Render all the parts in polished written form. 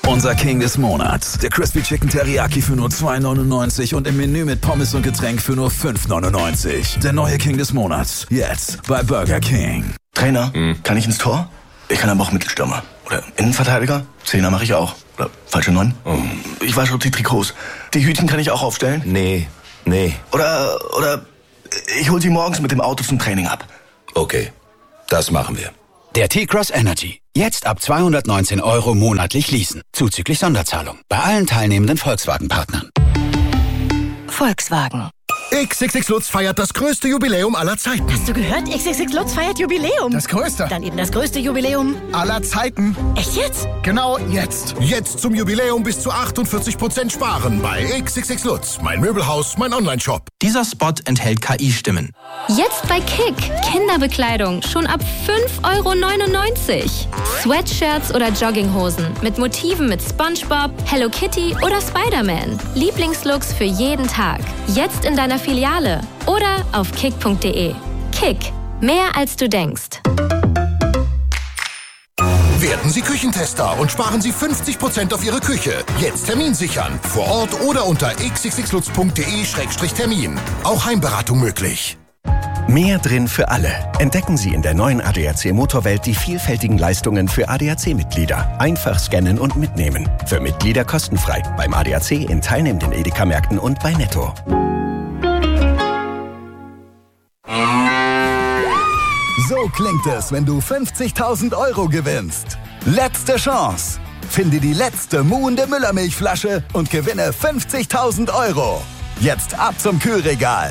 Unser King des Monats. Der Crispy Chicken Teriyaki für nur $2,99 und im Menü mit Pommes und Getränk für nur $5,99. Der neue King des Monats. Jetzt bei Burger King. Trainer, kann ich ins Tor? Ich kann aber auch Mittelstürmer. Oder Innenverteidiger? Zehner mache ich auch. Oder falsche 9? Ich wasche die Trikots. Die Hütchen kann ich auch aufstellen? Nee. Oder ich hol sie morgens mit dem Auto zum Training ab. Okay, das machen wir. Der T-Cross Energy. Jetzt ab 219 € monatlich leasen. Zuzüglich Sonderzahlung. Bei allen teilnehmenden Volkswagen-Partnern. Volkswagen. XXX Lutz feiert das größte Jubiläum aller Zeiten. Hast du gehört? XXX Lutz feiert Jubiläum. Das größte. Dann eben das größte Jubiläum aller Zeiten. Echt jetzt? Genau jetzt. Jetzt zum Jubiläum bis zu 48% sparen bei XXX Lutz. Mein Möbelhaus, mein Onlineshop. Dieser Spot enthält KI-Stimmen. Jetzt bei Kick. Kinderbekleidung schon ab 5,99 €. Sweatshirts oder Jogginghosen mit Motiven mit SpongeBob, Hello Kitty oder Spider-Man. Lieblingslooks für jeden Tag. Jetzt in deiner Filiale oder auf kick.de. Kick. Mehr als du denkst. Werden Sie Küchentester und sparen Sie 50% auf Ihre Küche. Jetzt Termin sichern. Vor Ort oder unter xxxlutz.de/termin. Auch Heimberatung möglich. Mehr drin für alle. Entdecken Sie in der neuen ADAC Motorwelt die vielfältigen Leistungen für ADAC-Mitglieder. Einfach scannen und mitnehmen. Für Mitglieder kostenfrei. Beim ADAC in teilnehmenden Edeka-Märkten und bei Netto. So klingt es, wenn du 50.000 € gewinnst. Letzte Chance. Finde die letzte muhende Müllermilchflasche und gewinne 50.000 €. Jetzt ab zum Kühlregal.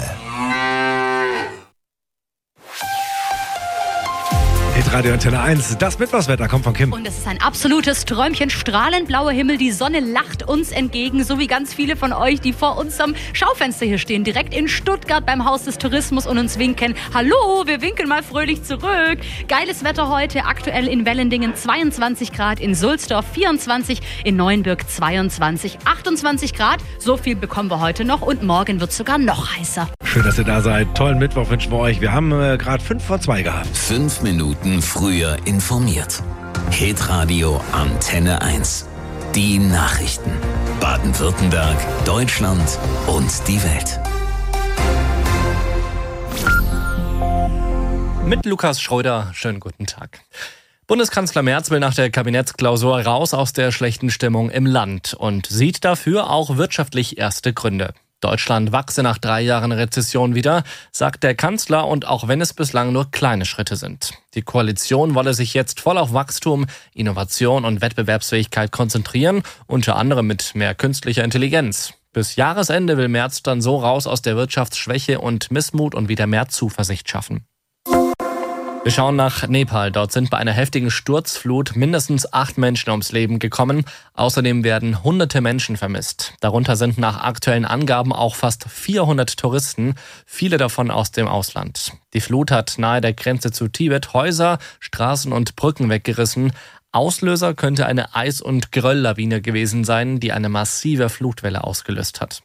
Radio Antenne 1, das Mittwochswetter kommt von Kim. Und es ist ein absolutes Träumchen, strahlend blauer Himmel, die Sonne lacht uns entgegen, so wie ganz viele von euch, die vor unserem Schaufenster hier stehen, direkt in Stuttgart beim Haus des Tourismus und uns winken. Hallo, wir winken mal fröhlich zurück. Geiles Wetter heute, aktuell in Wellendingen 22 Grad, in Sulzdorf 24, in Neuenbürg 22, 28 Grad. So viel bekommen wir heute noch und morgen wird es sogar noch heißer. Schön, dass ihr da seid. Tollen Mittwoch wünschen wir euch. Wir haben gerade 5:02 gehabt. 5 Minuten früher informiert. Hitradio Antenne 1. Die Nachrichten. Baden-Württemberg, Deutschland und die Welt. Mit Lukas Schröder, schönen guten Tag. Bundeskanzler Merz will nach der Kabinettsklausur raus aus der schlechten Stimmung im Land und sieht dafür auch wirtschaftlich erste Gründe. Deutschland wachse nach 3 Jahren Rezession wieder, sagt der Kanzler, und auch wenn es bislang nur kleine Schritte sind. Die Koalition wolle sich jetzt voll auf Wachstum, Innovation und Wettbewerbsfähigkeit konzentrieren, unter anderem mit mehr künstlicher Intelligenz. Bis Jahresende will Merz dann so raus aus der Wirtschaftsschwäche und Missmut und wieder mehr Zuversicht schaffen. Wir schauen nach Nepal. Dort sind bei einer heftigen Sturzflut mindestens 8 Menschen ums Leben gekommen. Außerdem werden hunderte Menschen vermisst. Darunter sind nach aktuellen Angaben auch fast 400 Touristen, viele davon aus dem Ausland. Die Flut hat nahe der Grenze zu Tibet Häuser, Straßen und Brücken weggerissen. Auslöser könnte eine Eis- und Gerölllawine gewesen sein, die eine massive Flutwelle ausgelöst hat.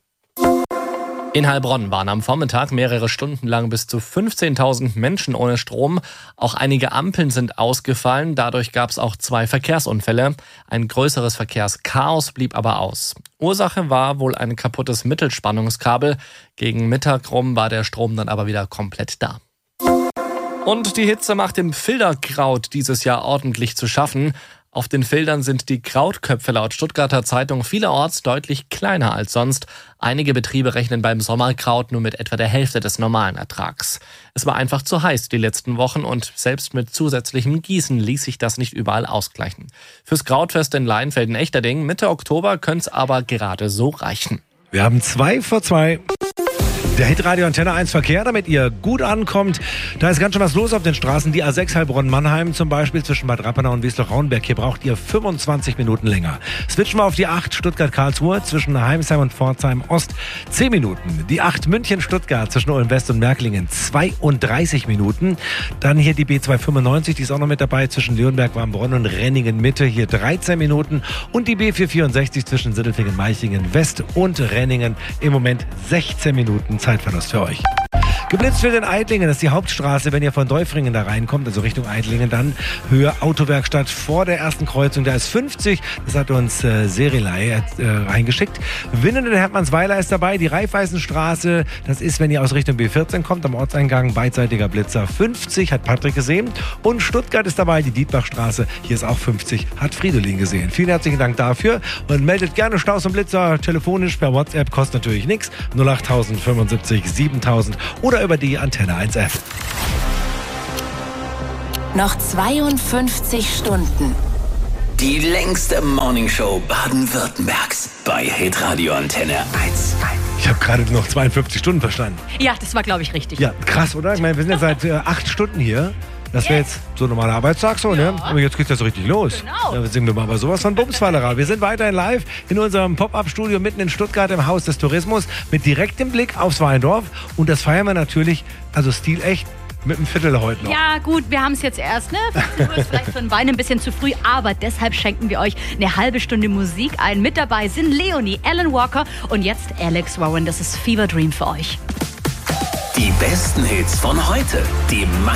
In Heilbronn waren am Vormittag mehrere Stunden lang bis zu 15.000 Menschen ohne Strom. Auch einige Ampeln sind ausgefallen. Dadurch gab es auch 2 Verkehrsunfälle. Ein größeres Verkehrschaos blieb aber aus. Ursache war wohl ein kaputtes Mittelspannungskabel. Gegen Mittag rum war der Strom dann aber wieder komplett da. Und die Hitze macht dem Filderkraut dieses Jahr ordentlich zu schaffen. Auf den Feldern sind die Krautköpfe laut Stuttgarter Zeitung vielerorts deutlich kleiner als sonst. Einige Betriebe rechnen beim Sommerkraut nur mit etwa der Hälfte des normalen Ertrags. Es war einfach zu heiß die letzten Wochen und selbst mit zusätzlichem Gießen ließ sich das nicht überall ausgleichen. Fürs Krautfest in Leinfelden-Echterding Mitte Oktober könnte es aber gerade so reichen. Wir haben 2:02. Der Hitradio Antenne 1 Verkehr, damit ihr gut ankommt. Da ist ganz schön was los auf den Straßen. Die A6 Heilbronn-Mannheim zum Beispiel zwischen Bad Rappenau und Wiesloch-Rauenberg. Hier braucht ihr 25 Minuten länger. Switchen wir auf die 8 Stuttgart-Karlsruhe zwischen Heimsheim und Pforzheim-Ost 10 Minuten. Die 8 München-Stuttgart zwischen Ulm-West und Merklingen 32 Minuten. Dann hier die B295, die ist auch noch mit dabei zwischen Leonberg-Warmbronn und Renningen-Mitte. Hier 13 Minuten. Und die B464 zwischen Sindelfingen-Meichingen-West und Renningen im Moment 16 Minuten Zeitverlust für euch. Geblitzt wird in Eidlingen, das ist die Hauptstraße, wenn ihr von Däufringen da reinkommt, also Richtung Eidlingen, dann Höhe Autowerkstatt vor der ersten Kreuzung, da ist 50, das hat uns Serilei reingeschickt. Winnen in Hermannsweiler ist dabei, die Raiffeisenstraße, das ist, wenn ihr aus Richtung B14 kommt, am Ortseingang, beidseitiger Blitzer, 50, hat Patrick gesehen. Und Stuttgart ist dabei, die Dietbachstraße, hier ist auch 50, hat Fridolin gesehen. Vielen herzlichen Dank dafür und meldet gerne Staus und Blitzer telefonisch per WhatsApp, kostet natürlich nichts, 08000 75 7000 oder über die Antenne 1 App. Noch 52 Stunden. Die längste Morningshow Baden-Württembergs bei Hitradio Antenne 1. Ich habe gerade noch 52 Stunden verstanden. Ja, das war, glaube ich, richtig. Ja, krass, oder? Ich meine, wir sind jetzt seit 8 Stunden hier. Das wäre jetzt so ein normaler Arbeitstag so, ne? Aber jetzt geht das so richtig los. Genau. Da singen wir mal aber sowas von Bumsfallerer. Wir sind weiterhin live in unserem Pop-Up-Studio mitten in Stuttgart im Haus des Tourismus mit direktem Blick aufs Weinendorf. Und das feiern wir natürlich, also stilecht, mit dem Viertel heute noch. Ja, gut, wir haben es jetzt erst, ne? 15 Uhr ist vielleicht für ein Wein ein bisschen zu früh, aber deshalb schenken wir euch eine halbe Stunde Musik ein. Mit dabei sind Leonie, Alan Walker und jetzt Alex Warren. Das ist Fever Dream für euch. Die besten Hits von heute. Die